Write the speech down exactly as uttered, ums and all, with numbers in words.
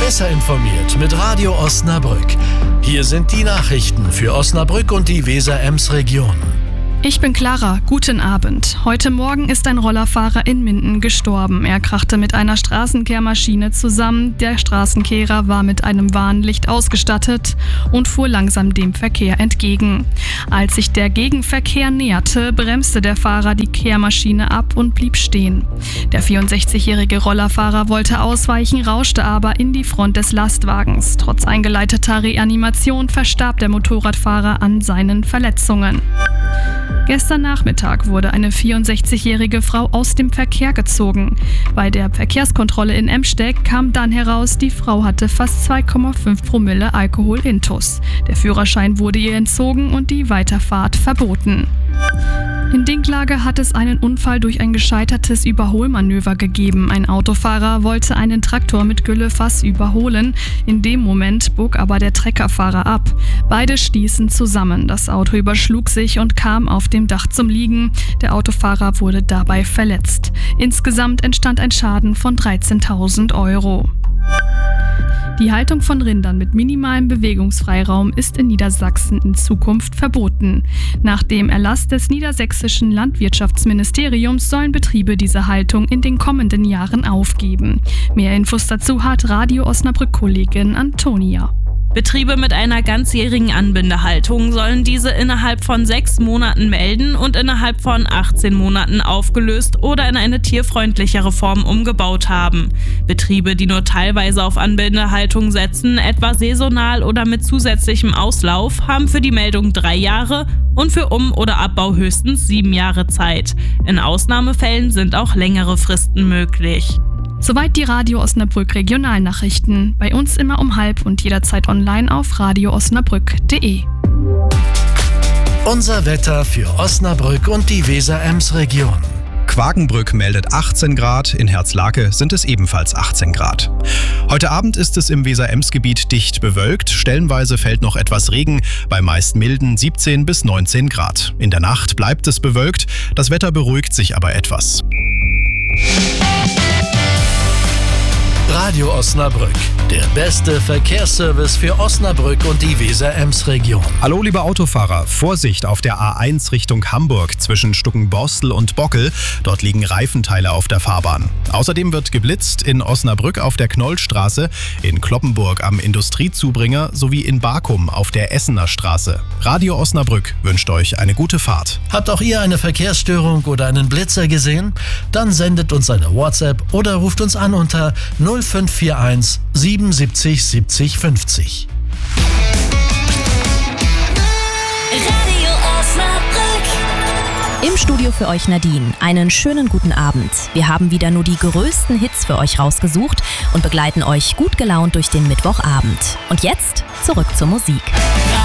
Besser informiert mit Radio Osnabrück. Hier sind die Nachrichten für Osnabrück und die Weser-Ems-Region. Ich bin Clara, guten Abend. Heute Morgen ist ein Rollerfahrer in Minden gestorben. Er krachte mit einer Straßenkehrmaschine zusammen. Der Straßenkehrer war mit einem Warnlicht ausgestattet und fuhr langsam dem Verkehr entgegen. Als sich der Gegenverkehr näherte, bremste der Fahrer die Kehrmaschine ab und blieb stehen. Der vierundsechzigjährige Rollerfahrer wollte ausweichen, rauschte aber in die Front des Lastwagens. Trotz eingeleiteter Reanimation verstarb der Motorradfahrer an seinen Verletzungen. Gestern Nachmittag wurde eine vierundsechzigjährige Frau aus dem Verkehr gezogen. Bei der Verkehrskontrolle in Emsteck kam dann heraus, die Frau hatte fast zwei Komma fünf Promille Alkohol intus. Der Führerschein wurde ihr entzogen und die Weiterfahrt verboten. In Dinklage hat es einen Unfall durch ein gescheitertes Überholmanöver gegeben. Ein Autofahrer wollte einen Traktor mit Güllefass überholen. In dem Moment bog aber der Treckerfahrer ab. Beide stießen zusammen. Das Auto überschlug sich und kam auf dem Dach zum Liegen. Der Autofahrer wurde dabei verletzt. Insgesamt entstand ein Schaden von dreizehntausend Euro. Die Haltung von Rindern mit minimalem Bewegungsfreiraum ist in Niedersachsen in Zukunft verboten. Nach dem Erlass des niedersächsischen Landwirtschaftsministeriums sollen Betriebe diese Haltung in den kommenden Jahren aufgeben. Mehr Infos dazu hat Radio Osnabrück-Kollegin Antonia. Betriebe mit einer ganzjährigen Anbindehaltung sollen diese innerhalb von sechs Monaten melden und innerhalb von achtzehn Monaten aufgelöst oder in eine tierfreundlichere Form umgebaut haben. Betriebe, die nur teilweise auf Anbindehaltung setzen, etwa saisonal oder mit zusätzlichem Auslauf, haben für die Meldung drei Jahre und für Um- oder Abbau höchstens sieben Jahre Zeit. In Ausnahmefällen sind auch längere Fristen möglich. Soweit die Radio Osnabrück Regionalnachrichten. Bei uns immer um halb und jederzeit online auf radio osnabrück punkt de. Unser Wetter für Osnabrück und die Weser-Ems-Region. Quakenbrück meldet achtzehn Grad, in Herzlake sind es ebenfalls achtzehn Grad. Heute Abend ist es im Weser-Ems-Gebiet dicht bewölkt, stellenweise fällt noch etwas Regen, bei meist milden siebzehn bis neunzehn Grad. In der Nacht bleibt es bewölkt, das Wetter beruhigt sich aber etwas. Radio Osnabrück, der beste Verkehrsservice für Osnabrück und die Weser-Ems-Region. Hallo liebe Autofahrer, Vorsicht auf der A eins Richtung Hamburg zwischen Stuckenborstel und Bockel. Dort liegen Reifenteile auf der Fahrbahn. Außerdem wird geblitzt in Osnabrück auf der Knollstraße, in Kloppenburg am Industriezubringer sowie in Barkum auf der Essener Straße. Radio Osnabrück wünscht euch eine gute Fahrt. Habt auch ihr eine Verkehrsstörung oder einen Blitzer gesehen? Dann sendet uns eine WhatsApp oder ruft uns an unter null fünf vier eins siebenundsiebzig siebzig fünfzig. Radio Osnabrück. Im Studio für euch Nadine. Einen schönen guten Abend. Wir haben wieder nur die größten Hits für euch rausgesucht und begleiten euch gut gelaunt durch den Mittwochabend. Und jetzt zurück zur Musik.